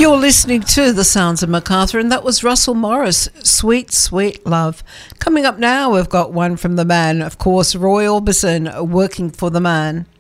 You're listening to The Sounds of Macarthur, and that was Russell Morris, Sweet, Sweet Love. Coming up now, we've got one from the man, of course, Roy Orbison, Working for the Man.